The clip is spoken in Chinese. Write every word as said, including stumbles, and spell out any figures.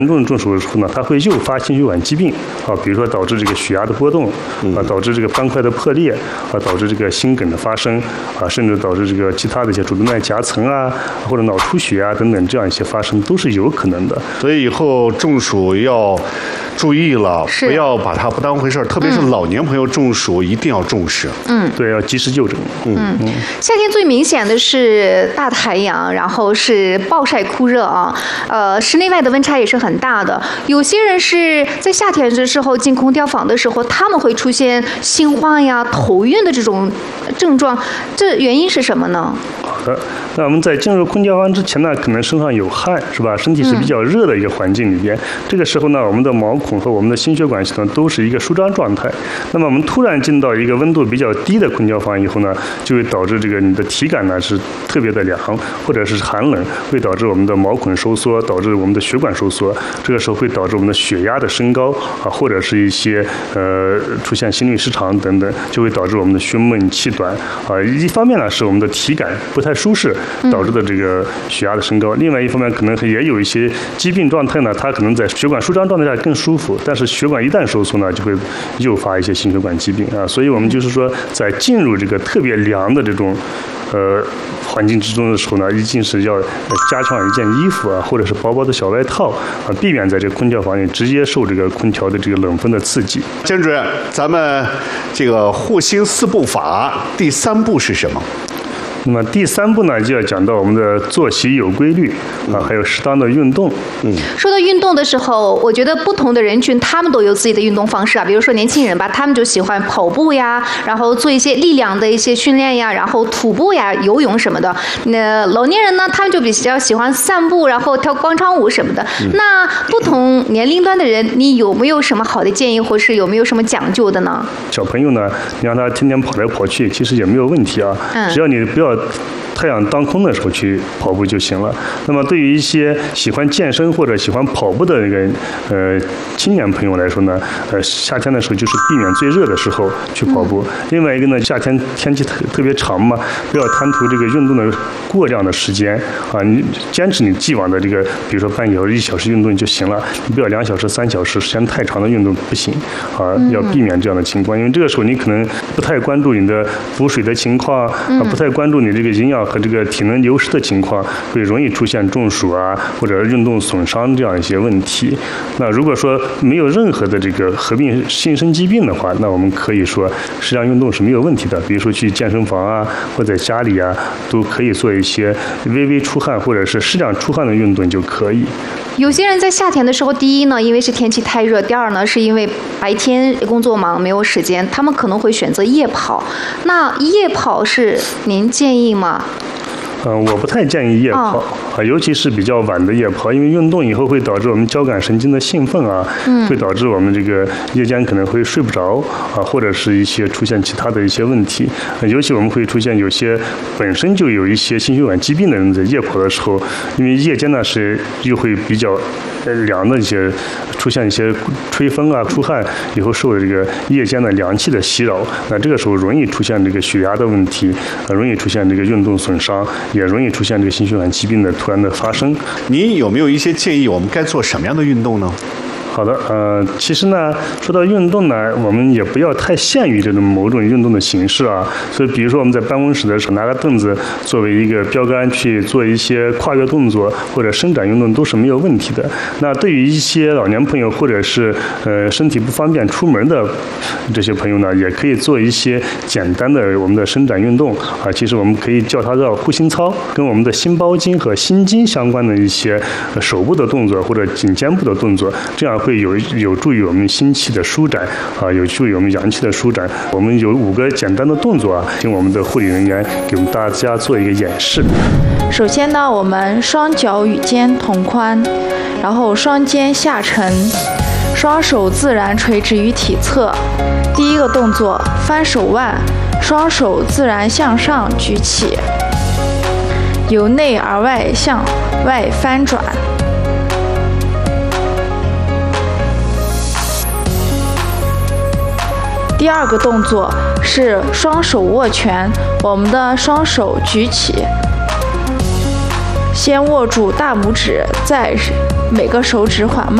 严重中暑之后呢，它会诱发心血管疾病啊，比如说导致这个血压的波动啊，导致这个斑块的破裂啊，导致这个心梗的发生啊，甚至导致这个其他的一些主动脉夹层啊，或者脑出血啊等等这样一些发生都是有可能的。 所以以后中暑要注意了，不要把它不当回事儿，特别是老年朋友中暑一定要重视。 嗯，对，要及时就诊。 嗯嗯，夏天最明显的是大太阳，然后是暴晒酷热啊，呃，室内外的温差也是很大的。有些人是在夏天的时候进空调房的时候，他们会出现心慌呀、头晕的这种症状，这原因是什么呢？ 好的，那我们在进入空调房之前呢，可能身上有汗，是吧？身体是比较热的一个环境里边，嗯、这个时候呢，我们的毛孔和我们的心血管系统都是一个舒张状态。那么我们突然进到一个温度比较低的空调房以后呢，就会导致这个你的体感呢是特别的凉，或者是寒冷，会导致我们的毛孔收缩，导致我们的血管收缩。这个时候会导致我们的血压的升高啊，或者是一些呃出现心律失常等等，就会导致我们的胸闷气短啊。一方面呢是我们的体感不太舒适导致的这个血压的升高，另外一方面可能也有一些疾病状态呢，它可能在血管舒张状态下更舒服，但是血管一旦收缩呢，就会诱发一些心血管疾病啊。所以我们就是说，在进入这个特别凉的这种呃环境之中的时候呢，一定是要加上一件衣服啊，或者是薄薄的小外套啊，避免在这个空调房里直接受这个空调的这个冷风的刺激。 姜主任，咱们这个护心四步法第三步是什么？ 那么第三步呢，就要讲到我们的作息有规律啊，还有适当的运动。 嗯，说到运动的时候，我觉得不同的人群他们都有自己的运动方式啊。比如说年轻人吧，他们就喜欢跑步呀，然后做一些力量的一些训练呀，然后徒步呀、游泳什么的。那老年人呢，他们就比较喜欢散步，然后跳广场舞什么的。嗯、那不同年龄段的人，你有没有什么好的建议，或是有没有什么讲究的呢？ 小朋友呢，你让他天天跑来跑去，其实也没有问题啊。嗯，只要你不要太阳当空的时候去跑步就行了。那么对于一些喜欢健身或者喜欢跑步的那个呃青年朋友来说呢，呃夏天的时候就是避免最热的时候去跑步。嗯、另外一个呢，夏天天气特特别长嘛，不要贪图这个运动的过量的时间啊，你坚持你既往的这个，比如说半小时、一小时运动就行了，你不要两小时、三小时时间太长的运动不行啊，要避免这样的情况，因为这个时候你可能不太关注你的补水的情况啊，不太关注你这个营养和这个体能流失的情况，会容易出现中暑啊，或者运动损伤这样一些问题。那如果说没有任何的这个合并新生疾病的话，那我们可以说适量运动是没有问题的。比如说去健身房啊，或者在家里啊，都可以做一些微微出汗或者是适量出汗的运动就可以。 有些人在夏天的时候，第一呢，因为是天气太热；第二呢，是因为白天工作忙没有时间，他们可能会选择夜跑。那夜跑是您建议吗？ 嗯，我不太建议夜跑啊，尤其是比较晚的夜跑，因为运动以后会导致我们交感神经的兴奋啊，嗯、会导致我们这个夜间可能会睡不着啊，或者是一些出现其他的一些问题。啊、尤其我们会出现有些本身就有一些心血管疾病的人在夜跑的时候，因为夜间呢是又会比较凉的一些，出现一些吹风啊、出汗以后受这个夜间的凉气的袭扰，那这个时候容易出现这个血压的问题，啊，容易出现这个运动损伤。也容易出现这个心血管疾病的突然的发生。 您有没有一些建议，我们该做什么样的运动呢？ 好的，呃，其实呢，说到运动呢，我们也不要太限于这种某种运动的形式啊。所以，比如说我们在办公室的时候，拿个凳子作为一个标杆去做一些跨越动作或者伸展运动，都是没有问题的。那对于一些老年朋友或者是呃身体不方便出门的这些朋友呢，也可以做一些简单的我们的伸展运动啊。其实我们可以叫它叫护心操，跟我们的心包经和心经相关的一些手部的动作或者颈肩部的动作，这样会有有助于我们心气的舒展啊，有助于我们阳气的舒展。我们有五个简单的动作啊，请我们的护理人员给我们大家做一个演示。 首先呢，我们双脚与肩同宽，然后双肩下沉，双手自然垂直于体侧。第一个动作，翻手腕，双手自然向上举起，由内而外向外翻转。第二个动作是双手握拳，我们的双手举起， 先握住大拇指，再每个手指缓慢